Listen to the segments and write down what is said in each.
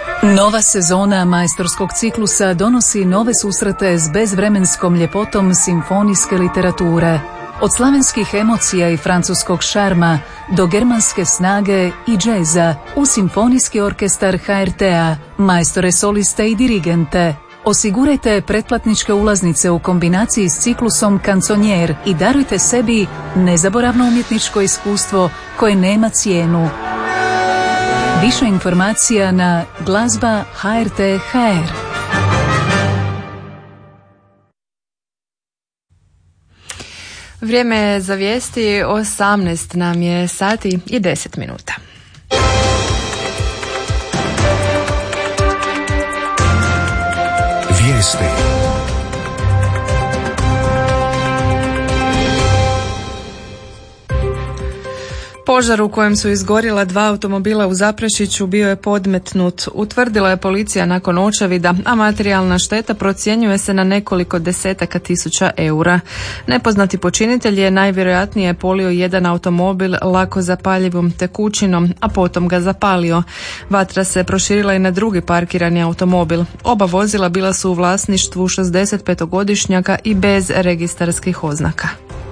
Nova sezona majstorskog ciklusa donosi nove susrete s bezvremenskom ljepotom simfonijske literature. Od slavenskih emocija i francuskog šarma do germanske snage i džeza u simfonijski orkestar HRT-a, majstore soliste i dirigente. Osigurajte pretplatničke ulaznice u kombinaciji s ciklusom Kanconier i darujte sebi nezaboravno umjetničko iskustvo koje nema cijenu. Više informacija na glazba HRT.hr. Vrijeme je za vijesti, 18 nam je sati i 10 minuta. Vijesti. Požar u kojem su izgorjela 2 automobila u Zaprešiću bio je podmetnut, utvrdila je policija nakon očevida, a materijalna šteta procjenjuje se na nekoliko desetaka tisuća eura. Nepoznati počinitelj je najvjerojatnije polio jedan automobil lako zapaljivom tekućinom, a potom ga zapalio. Vatra se proširila i na drugi parkirani automobil. Oba vozila bila su u vlasništvu 65-godišnjaka i bez registarskih oznaka.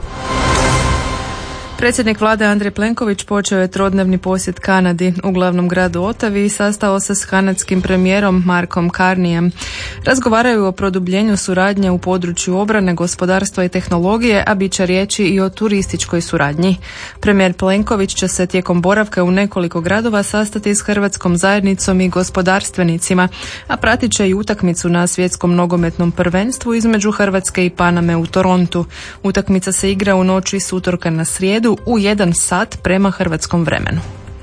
Predsjednik vlade Andrej Plenković počeo je trodnevni posjet Kanadi. U glavnom gradu Otavi i sastao se s kanadskim premijerom Markom Carneyem. Razgovaraju o produbljenju suradnje u području obrane, gospodarstva i tehnologije, a bit će riječi i o turističkoj suradnji. Premijer Plenković će se tijekom boravka u nekoliko gradova sastati s hrvatskom zajednicom i gospodarstvenicima, a pratit će i utakmicu na svjetskom nogometnom prvenstvu između Hrvatske i Paname u Torontu. Utakmica se igra u noći s utorka na srijedu u 1 sat prema hrvatskom vremenu.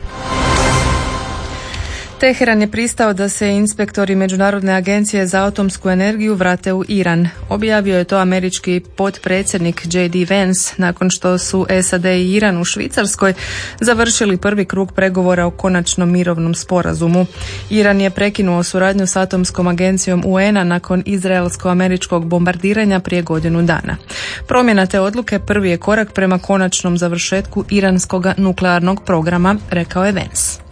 Teheran je pristao da se inspektori Međunarodne agencije za atomsku energiju vrate u Iran. Objavio je to američki potpredsjednik J.D. Vance nakon što su SAD i Iran u Švicarskoj završili prvi krug pregovora o konačnom mirovnom sporazumu. Iran je prekinuo suradnju s atomskom agencijom UN-a nakon izraelsko-američkog bombardiranja prije godinu dana. Promjena te odluke prvi je korak prema konačnom završetku iranskog nuklearnog programa, rekao je Vance.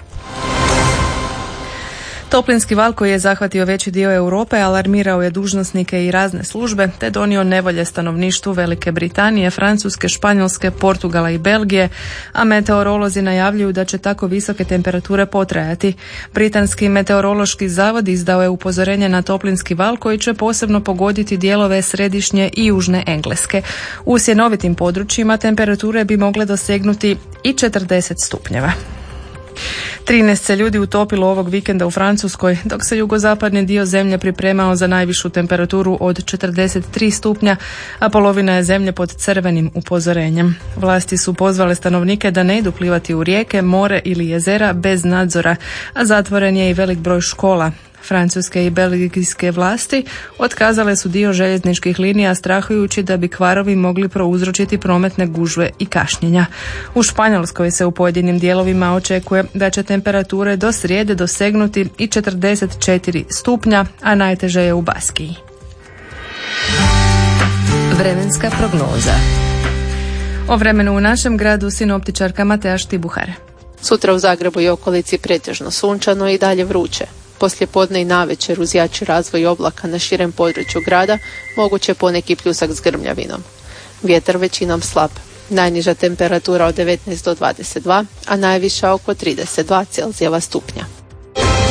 Toplinski val koji je zahvatio veći dio Europe alarmirao je dužnosnike i razne službe te donio nevolje stanovništvu Velike Britanije, Francuske, Španjolske, Portugala i Belgije, a meteorolozi najavljuju da će tako visoke temperature potrajati. Britanski meteorološki zavod izdao je upozorenje na toplinski val koji će posebno pogoditi dijelove središnje i južne Engleske. U sjenovitim područjima temperature bi mogle dosegnuti i 40 stupnjeva. 13 se ljudi utopilo ovog vikenda u Francuskoj, dok se jugozapadni dio zemlje pripremao za najvišu temperaturu od 43 stupnja, a polovina je zemlje pod crvenim upozorenjem. Vlasti su pozvale stanovnike da ne idu plivati u rijeke, more ili jezera bez nadzora, a zatvoren je i velik broj škola. Francuske i belgijske vlasti otkazale su dio željezničkih linija strahujući da bi kvarovi mogli prouzročiti prometne gužve i kašnjenja. U Španjolskoj se u pojedinim dijelovima očekuje da će temperature do srijede dosegnuti i 44 stupnja, a najteže je u Baskiji. Vremenska prognoza. O vremenu u našem gradu sinoptičarka Mateja Štibuhar. Sutra u Zagrebu i okolici pretežno sunčano i dalje vruće. Poslijepodne i navečer uz jači razvoj oblaka na širem području grada moguće poneki pljusak s grmljavinom. Vjetar većinom slab. Najniža temperatura od 19 do 22, a najviša oko 32 Celzijeva stupnja.